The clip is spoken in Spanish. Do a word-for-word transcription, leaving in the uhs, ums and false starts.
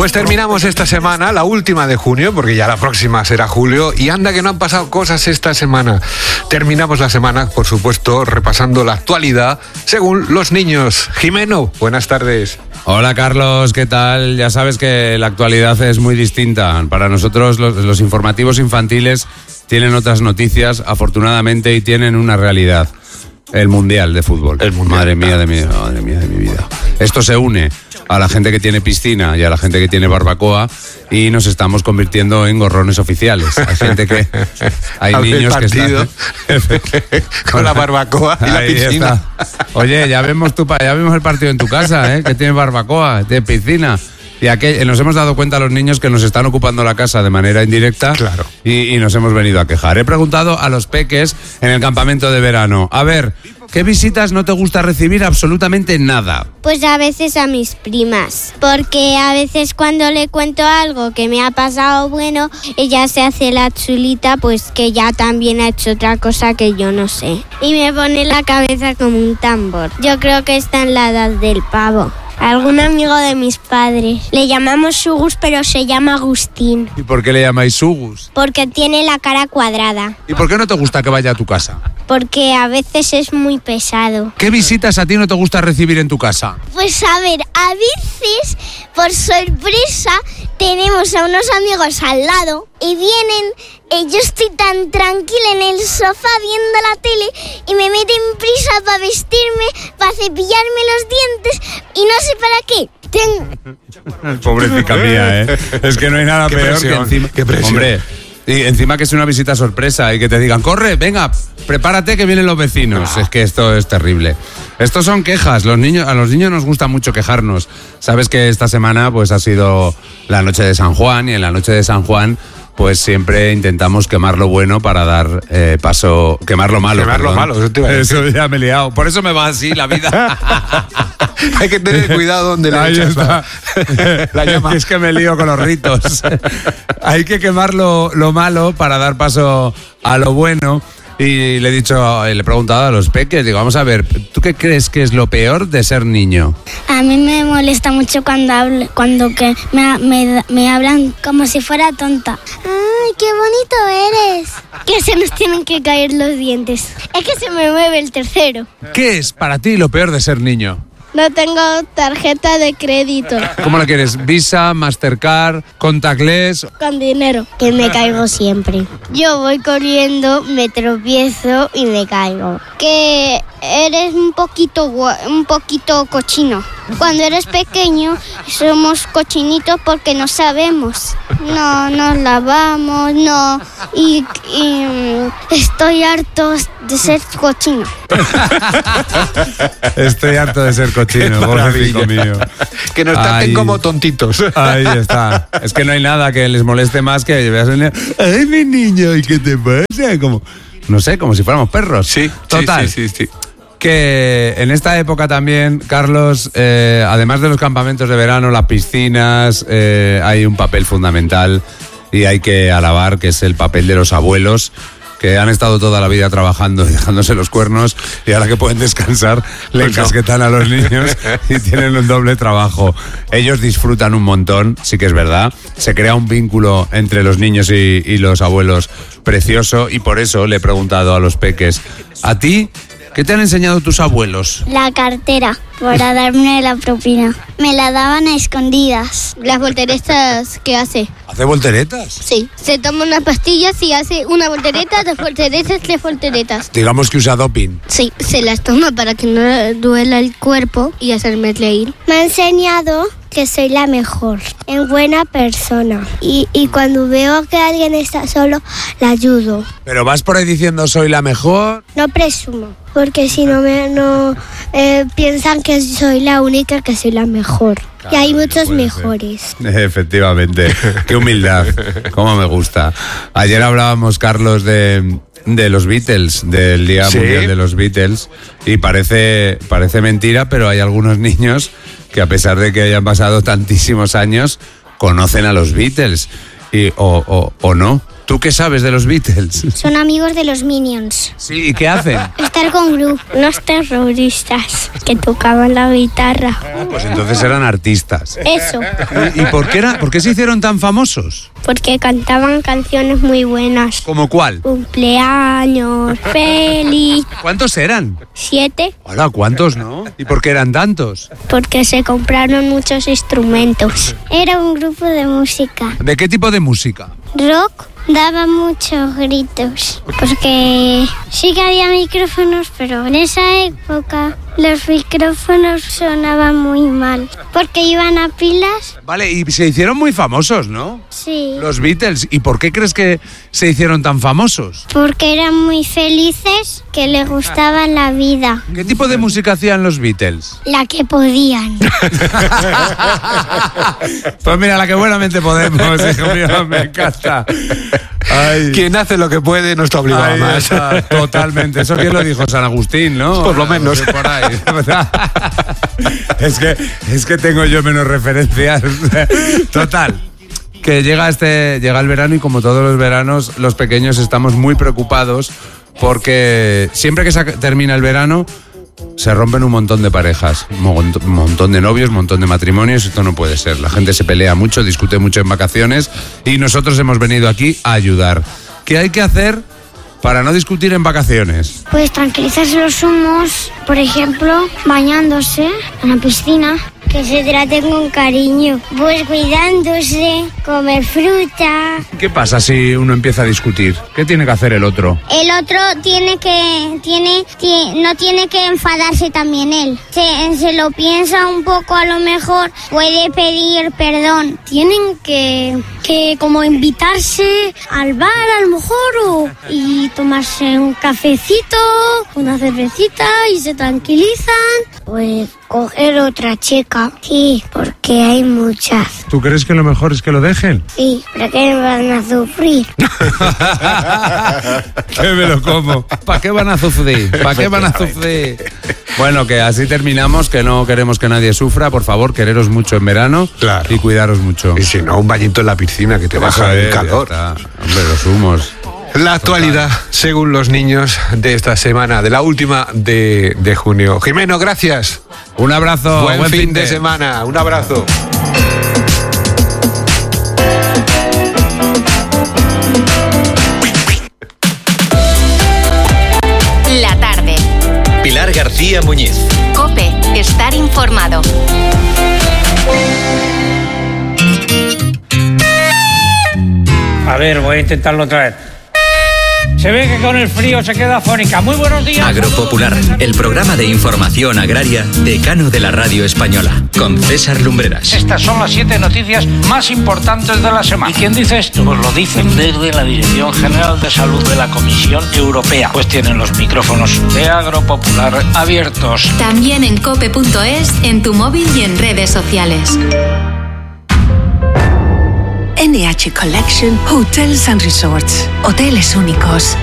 Pues terminamos esta semana, la última de junio, porque ya la próxima será julio, y anda que no han pasado cosas esta semana. Terminamos la semana, por supuesto, repasando la actualidad según los niños. Jimeno, buenas tardes. Hola Carlos, ¿qué tal? Ya sabes que la actualidad es muy distinta. Para nosotros los, los informativos infantiles tienen otras noticias, afortunadamente, y tienen una realidad. El Mundial de Fútbol. El mundial, madre mía de mi, madre mía de mi vida. Esto se une a la gente que tiene piscina y a la gente que tiene barbacoa y nos estamos convirtiendo en gorrones oficiales. Hay gente que... Hay niños que están... con la barbacoa y la piscina. Está. Oye, ya vemos, tu, ya vemos el partido en tu casa, ¿eh? Que tiene barbacoa, tiene piscina. Y aquí nos hemos dado cuenta los niños que nos están ocupando la casa de manera indirecta. Claro. y, y nos hemos venido a quejar. He preguntado a los peques en el campamento de verano. A ver, ¿qué visitas no te gusta recibir absolutamente nada? Pues a veces a mis primas, porque a veces cuando le cuento algo que me ha pasado bueno, ella se hace la chulita, pues que ya también ha hecho otra cosa que yo no sé. Y me pone la cabeza como un tambor. Yo creo que está en la edad del pavo. Algún amigo de mis padres. Le llamamos Sugus, pero se llama Agustín. ¿Y por qué le llamáis Sugus? Porque tiene la cara cuadrada. ¿Y por qué no te gusta que vaya a tu casa? Porque a veces es muy pesado. ¿Qué visitas a ti no te gusta recibir en tu casa? Pues a ver, a veces, por sorpresa, tenemos a unos amigos al lado y vienen, eh, yo estoy tan tranquila en el sofá viendo la tele y me meten prisa para vestirme, para cepillarme los dientes y no sé para qué. Ten... Pobrecita mía, ¿eh? Es que no hay nada Qué peor presión, que encima... qué presión. Hombre, y encima que es una visita sorpresa y que te digan, corre, venga, prepárate que vienen los vecinos. Ah. Es que esto es terrible. Estos son quejas. Los niños, a los niños nos gusta mucho quejarnos. Sabes que esta semana pues ha sido la noche de San Juan y en la noche de San Juan pues siempre intentamos quemar lo bueno para dar eh, paso... Quemar lo malo, Quemar lo perdón. malo, eso te iba a decir. Eso ya me he liado. Por eso me va así la vida. Hay que tener cuidado donde le Ahí echas está. la, la llama. Es que me lío con los ritos. Hay que quemar lo, lo malo para dar paso a lo bueno. Y le he dicho, le he preguntado a los peques, digo, vamos a ver, ¿tú qué crees que es lo peor de ser niño? A mí me molesta mucho cuando hablo, cuando que me, me, me hablan como si fuera tonta. ¡Ay, qué bonito eres! Que se nos tienen que caer los dientes. Es que se me mueve el tercero. ¿Qué es para ti lo peor de ser niño? No tengo tarjeta de crédito. ¿Cómo la quieres? ¿Visa, Mastercard, contactless? Con dinero. Que me caigo siempre. Yo voy corriendo, me tropiezo y me caigo. Que eres un poquito, un poquito cochino. Cuando eres pequeño somos cochinitos porque no sabemos. No nos lavamos, no. Y, y estoy harto de ser cochino. Estoy harto de ser cochino, pobrecito mío. Que nos traten Ay. como tontitos. Ahí está. Es que no hay nada que les moleste más que veas al niño. ¡Ay, mi niño! ¿Y qué te pasa? Como, no sé, como si fuéramos perros. Sí, total. Sí, sí, sí, sí. Que en esta época también, Carlos, eh, además de los campamentos de verano, las piscinas, eh, hay un papel fundamental y hay que alabar, que es el papel de los abuelos, que han estado toda la vida trabajando y dejándose los cuernos y ahora que pueden descansar le Pues no. encasquetan a los niños y tienen un doble trabajo. Ellos disfrutan un montón, sí que es verdad. Se crea un vínculo entre los niños y, y los abuelos precioso y por eso le he preguntado a los peques, ¿a ti qué te han enseñado tus abuelos? La cartera, para darme la propina. Me la daban a escondidas. Las volteretas que hace. ¿Hace volteretas? Sí. Se toma unas pastillas y hace una voltereta, dos volteretas, tres volteretas. Digamos que usa doping. Sí, se las toma para que no duela el cuerpo y hacerme reír. Me ha enseñado que soy la mejor, en buena persona. Y, y cuando veo que alguien está solo, la ayudo. Pero vas por ahí diciendo soy la mejor. No presumo, porque si no me no eh, piensan que soy la única, que soy la mejor. Claro, y hay no muchos puede mejores. Efectivamente, qué humildad, cómo me gusta. Ayer hablábamos, Carlos, de, de los Beatles, del Día Sí. Mundial de los Beatles, y parece, parece mentira, pero hay algunos niños que a pesar de que hayan pasado tantísimos años, conocen a los Beatles, y, o, o, o no. ¿Tú qué sabes de los Beatles? Son amigos de los Minions. Sí, ¿y qué hacen? Estar con Gru, unos terroristas que tocaban la guitarra. Pues entonces eran artistas. Eso, ¿Y, y por, qué era, por qué se hicieron tan famosos? porque cantaban canciones muy buenas. ¿Cómo cuál? Cumpleaños, feliz. ¿Cuántos eran? Siete, Hola, ¿cuántos no? ¿Y por qué eran tantos? porque se compraron muchos instrumentos. Era un grupo de música. ¿De qué tipo de música? Rock daba muchos gritos, porque sí que había micrófonos, pero en esa época los micrófonos sonaban muy mal, porque iban a pilas. Vale, y se hicieron muy famosos, ¿no? Sí, Los Beatles. ¿Y por qué crees que se hicieron tan famosos? porque eran muy felices, que les gustaba la vida, ¿Qué tipo de música hacían los Beatles? la que podían. Pues mira, la que buenamente podemos, hijo mío, me encanta. Ay. Quien hace lo que puede no está obligado a Ahí más. está, totalmente. Eso quién lo dijo San Agustín, ¿no? Por lo menos. No sé, por ahí. es, que, es que tengo yo menos referencias. Total. Que llega este llega el verano y como todos los veranos, los pequeños estamos muy preocupados porque siempre que se termina el verano se rompen un montón de parejas, un montón, un montón de novios, un montón de matrimonios. Esto no puede ser. La gente se pelea mucho, discute mucho en vacaciones y nosotros hemos venido aquí a ayudar. ¿Qué hay que hacer para no discutir en vacaciones? Pues tranquilizarse los humos, por ejemplo, bañándose en la piscina. Que se traten con cariño, pues cuidándose, comer fruta. ¿Qué pasa si uno empieza a discutir? ¿Qué tiene que hacer el otro? El otro tiene que, tiene, ti- no tiene que enfadarse también él. Se, se lo piensa un poco, a lo mejor puede pedir perdón. Tienen que, que como invitarse al bar a lo mejor o, y tomarse un cafecito, una cervecita y se tranquilizan. Pues coger otra chica, sí, porque hay muchas. ¿Tú crees que lo mejor es que lo dejen? Sí, ¿para qué van a sufrir? ¿Qué me lo como? ¿Para qué van a sufrir? ¿Para qué van a sufrir? Bueno, que así terminamos, que no queremos que nadie sufra. Por favor, quereros mucho en verano. Claro. Y cuidaros mucho. Y si no, un bañito en la piscina que te baja Joder, el calor. ya está. Hombre, los humos. La actualidad, según los niños de esta semana, de la última de, de junio. Jimeno, gracias. Un abrazo. Buen, fin de semana. Un abrazo. La tarde. Pilar García Muñiz. COPE. Estar informado. A ver, voy a intentarlo otra vez. Se ve que con el frío se queda afónica. Muy buenos días. Agropopular, el programa de información agraria decano de la radio española, con César Lumbreras. Estas son las siete noticias más importantes de la semana. ¿Y quién dice esto? Pues lo dicen desde la Dirección General de Salud de la Comisión Europea. Pues tienen los micrófonos de Agropopular abiertos. También en cope punto es, en tu móvil y en redes sociales. N H Collection Hotels and Resorts. Hoteles únicos.